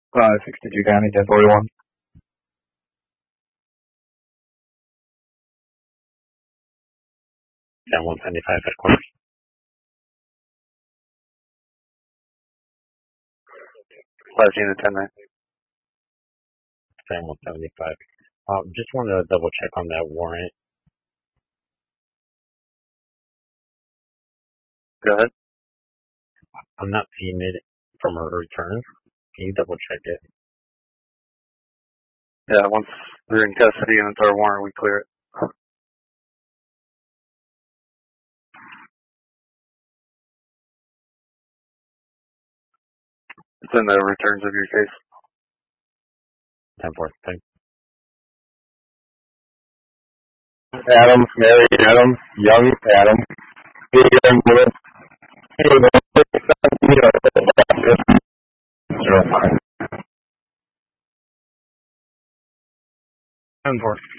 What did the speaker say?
62 County, 1041. 175 headquarters. Last unit 10-9. 175. Just wanted to double check on that warrant. Go ahead. I'm not seeing it from a return. Can you double check it? Yeah, once they're in custody and it's our warrant, we clear it. It's in the returns of your case. 10-4. Thanks. Adams, Mary Adams, Young Adams. Ten four.